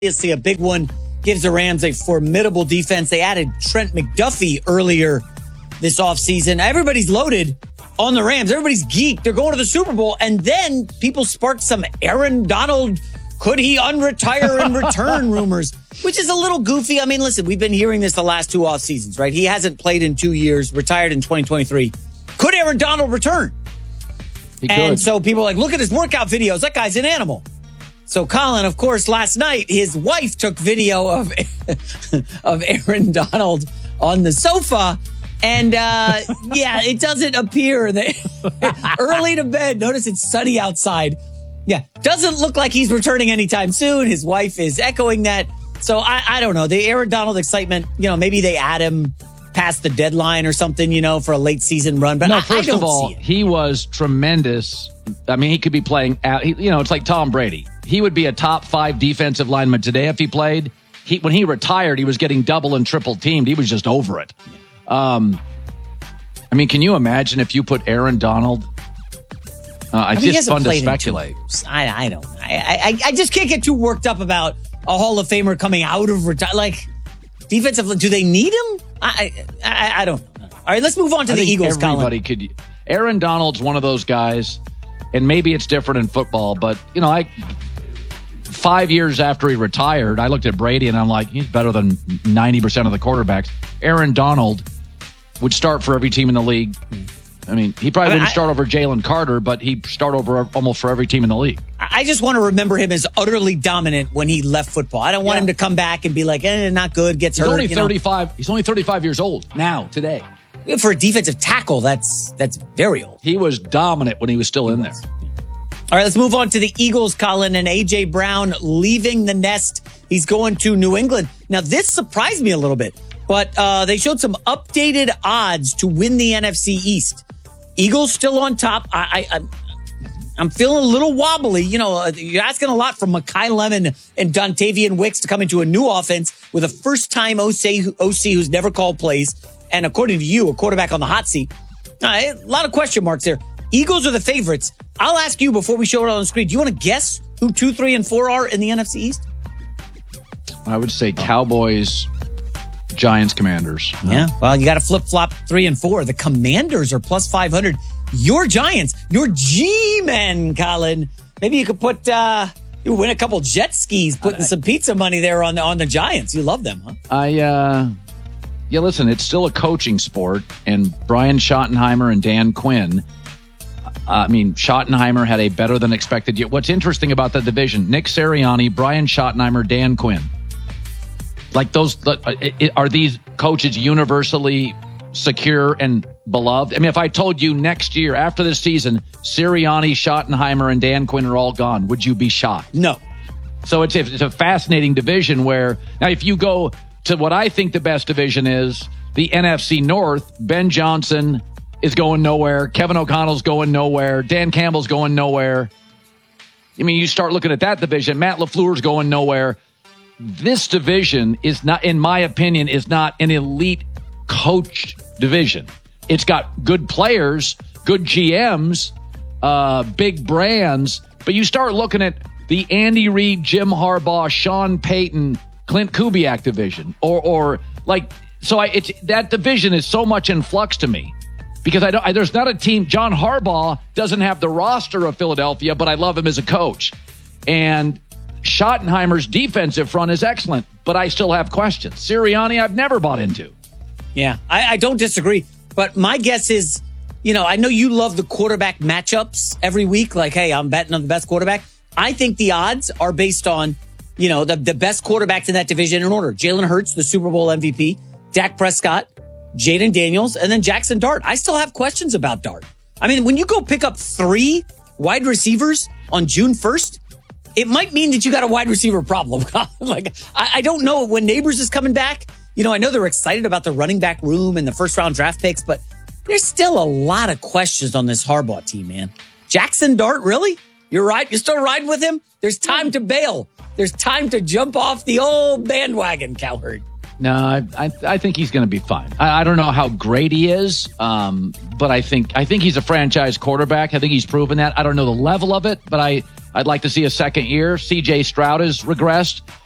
Obviously, a big one gives the Rams a formidable defense. They added Trent McDuffie earlier this offseason. Everybody's loaded on the Rams. Everybody's geeked. They're going to the Super Bowl. And then people sparked some Aaron Donald, could he unretire and return rumors, which is a little goofy. I mean, listen, we've been hearing this the last two off seasons, right? He hasn't played in 2 years, retired in 2023. Could Aaron Donald return? And so people are like, look at his workout videos. That guy's an animal. So Colin, of course, last night, his wife took video of Aaron Donald on the sofa. And, yeah, it doesn't appear that early to bed. Notice it's sunny outside. Yeah, doesn't look like he's returning anytime soon. His wife is echoing that. So I don't know. The Aaron Donald excitement, maybe they add him past the deadline or something, for a late season run. But no, I first don't of all, see it. He was tremendous. I mean, he could be playing out, it's like Tom Brady. He would be a top 5 defensive lineman today if he played. When he retired, he was getting double and triple teamed. He was just over it. I mean, can you imagine if you put Aaron Donald? It's just fun to speculate. I don't. I just can't get too worked up about a Hall of Famer coming out of retirement. Like, defensive, do they need him? I don't know. All right, let's move on to the Eagles, Colin. Aaron Donald's one of those guys, and maybe it's different in football, but, 5 years after he retired, I looked at Brady and I'm like, he's better than 90% of the quarterbacks. Aaron Donald would start for every team in the league. I mean, he probably wouldn't start over Jalen Carter, but he'd start over almost for every team in the league. I just want to remember him as utterly dominant when he left football. I don't want him to come back and be like, not good, gets hurt. Only 35. He's only 35 years old now, today. For a defensive tackle, that's very old. He was dominant when he was still in there. All right, let's move on to the Eagles, Colin, and A.J. Brown leaving the nest. He's going to New England. Now, this surprised me a little bit, but they showed some updated odds to win the NFC East. Eagles still on top. I'm feeling a little wobbly. You're asking a lot from Mekhi Lemon and Dontavian Wicks to come into a new offense with a first-time OC who's never called plays. And according to you, a quarterback on the hot seat. A lot of question marks there. Eagles are the favorites. I'll ask you before we show it on the screen. Do you want to guess who 2, 3, and 4 are in the NFC East? I would say Cowboys, Giants, Commanders. Yeah, well, you got to flip-flop 3 and 4. The Commanders are plus 500. Your Giants, your G-men, Colin. Maybe you could put, you win a couple jet skis, putting some pizza money there on the Giants. You love them, huh? Yeah, listen, it's still a coaching sport, and Brian Schottenheimer and Dan Quinn, Schottenheimer had a better than expected year. What's interesting about the division, Nick Sirianni, Brian Schottenheimer, Dan Quinn. Like are these coaches universally secure and beloved? I mean, if I told you next year, after this season, Sirianni, Schottenheimer, and Dan Quinn are all gone, would you be shocked? No. So it's a fascinating division where, now if you go to what I think the best division is, the NFC North, Ben Johnson is going nowhere. Kevin O'Connell's going nowhere. Dan Campbell's going nowhere. I mean, you start looking at that division, Matt LaFleur's going nowhere. This division is not, in my opinion, is not an elite coach division. It's got good players, good GMs, big brands, but you start looking at the Andy Reid, Jim Harbaugh, Sean Payton, Clint Kubiak division, that division is so much in flux to me because there's not a team. John Harbaugh doesn't have the roster of Philadelphia, but I love him as a coach. And Schottenheimer's defensive front is excellent, but I still have questions. Sirianni, I've never bought into. Yeah, I don't disagree. But my guess is, I know you love the quarterback matchups every week. Like, hey, I'm betting on the best quarterback. I think the odds are based on, the best quarterbacks in that division in order. Jalen Hurts, the Super Bowl MVP, Dak Prescott, Jaden Daniels, and then Jackson Dart. I still have questions about Dart. I mean, when you go pick up 3 wide receivers on June 1st, it might mean that you got a wide receiver problem. I don't know when Neighbors is coming back. I know they're excited about the running back room and the first round draft picks, but there's still a lot of questions on this Harbaugh team, man. Jackson Dart, really? You're right. You're still riding with him? There's time to bail. There's time to jump off the old bandwagon, Cowherd. No, I think he's going to be fine. I don't know how great he is, but I think he's a franchise quarterback. I think he's proven that. I don't know the level of it, but I'd like to see a second year. C.J. Stroud has regressed.